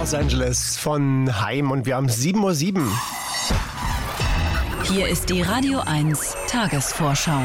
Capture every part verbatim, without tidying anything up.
Los Angeles von Haim und wir haben sieben Uhr sieben. Hier ist die Radio eins Tagesvorschau.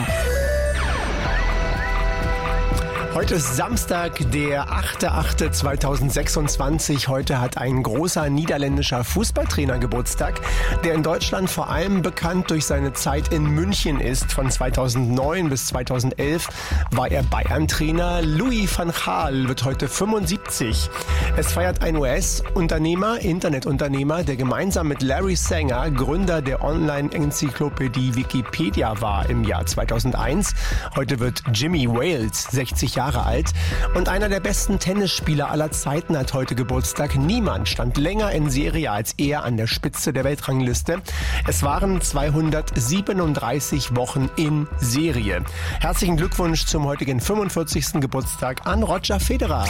Heute ist Samstag, der achter achter zweitausendsechsundzwanzig. Heute hat ein großer niederländischer Fußballtrainer Geburtstag, der in Deutschland vor allem bekannt durch seine Zeit in München ist. Von zweitausendneun bis zweitausendelf war er Bayern-Trainer. Louis van Gaal wird heute fünfundsiebzig. Es feiert ein U S-Unternehmer, Internetunternehmer, der gemeinsam mit Larry Sanger Gründer der Online-Enzyklopädie Wikipedia war im Jahr zweitausendeins. Heute wird Jimmy Wales sechzig Jahre alt und einer der besten Tennisspieler aller Zeiten hat heute Geburtstag. Niemand stand länger in Serie als er an der Spitze der Weltrangliste. Es waren zweihundertsiebenunddreißig Wochen in Serie. Herzlichen Glückwunsch zum heutigen fünfundvierzigsten Geburtstag an Roger Federer.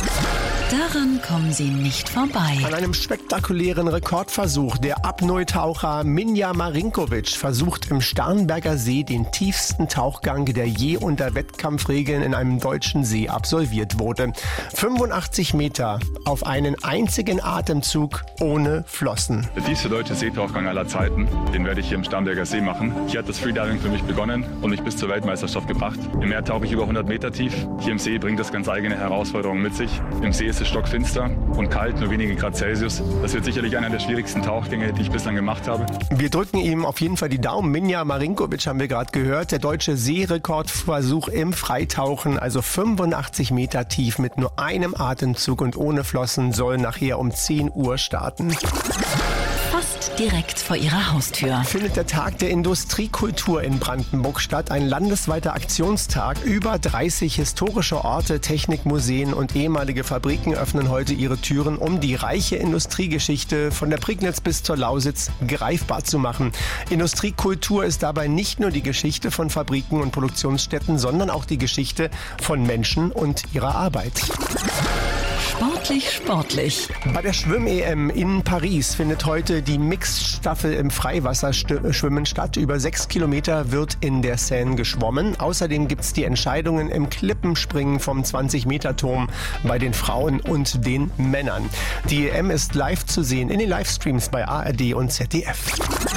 Daran kommen Sie nicht vorbei. An einem spektakulären Rekordversuch. Der Apnoe-Taucher Minja Marinkovic versucht im Starnberger See den tiefsten Tauchgang, der je unter Wettkampfregeln in einem deutschen See absolviert wurde. fünfundachtzig Meter auf einen einzigen Atemzug ohne Flossen. Der tiefste deutsche Seetauchgang aller Zeiten, den werde ich hier im Starnberger See machen. Hier hat das Freediving für mich begonnen und mich bis zur Weltmeisterschaft gebracht. Im Meer tauche ich über hundert Meter tief. Hier im See bringt das ganz eigene Herausforderungen mit sich. Im See ist es stockfinster und kalt, nur wenige Grad Celsius. Das wird sicherlich einer der schwierigsten Tauchgänge, die ich bislang gemacht habe. Wir drücken ihm auf jeden Fall die Daumen. Minja Marinkovic haben wir gerade gehört. Der deutsche Seerekordversuch im Freitauchen, also fünfundachtzig Meter tief mit nur einem Atemzug und ohne Flossen, soll nachher um zehn Uhr starten. Fast direkt vor Ihrer Haustür Findet der Tag der Industriekultur in Brandenburg statt. Ein landesweiter Aktionstag. Über dreißig historische Orte, Technikmuseen und ehemalige Fabriken öffnen heute ihre Türen, um die reiche Industriegeschichte von der Prignitz bis zur Lausitz greifbar zu machen. Industriekultur ist dabei nicht nur die Geschichte von Fabriken und Produktionsstätten, sondern auch die Geschichte von Menschen und ihrer Arbeit. Sportlich, sportlich. Bei der Schwimm-E M in Paris findet heute die Mixstaffel im Freiwasserschwimmen statt. Über sechs Kilometer wird in der Seine geschwommen. Außerdem gibt es die Entscheidungen im Klippenspringen vom zwanzig Meter Turm bei den Frauen und den Männern. Die E M ist live zu sehen in den Livestreams bei A R D und Z D F.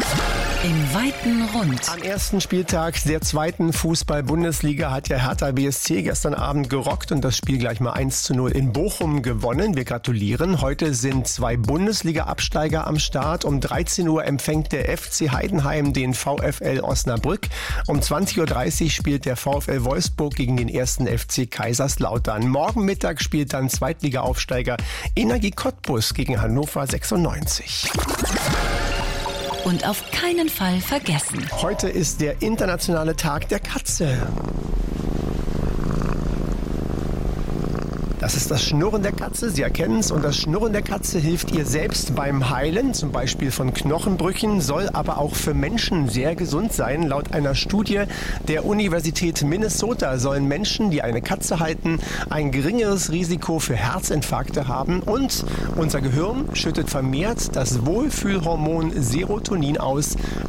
Im weiten Rund. Am ersten Spieltag der zweiten Fußball-Bundesliga hat ja Hertha B S C gestern Abend gerockt und das Spiel gleich mal eins zu null in Bochum gewonnen. Wir gratulieren. Heute sind zwei Bundesliga-Absteiger am Start. Um dreizehn Uhr empfängt der F C Heidenheim den VfL Osnabrück. Um zwanzig Uhr dreißig spielt der VfL Wolfsburg gegen den ersten F C Kaiserslautern. Morgen Mittag spielt dann Zweitliga-Aufsteiger Energie Cottbus gegen Hannover sechsundneunzig. Und auf keinen Fall vergessen. Heute ist der internationale Tag der Katze. Das ist das Schnurren der Katze, Sie erkennen es. Und das Schnurren der Katze hilft ihr selbst beim Heilen, zum Beispiel von Knochenbrüchen, soll aber auch für Menschen sehr gesund sein. Laut einer Studie der Universität Minnesota sollen Menschen, die eine Katze halten, ein geringeres Risiko für Herzinfarkte haben. Und unser Gehirn schüttet vermehrt das Wohlfühlhormon Serotonin aus,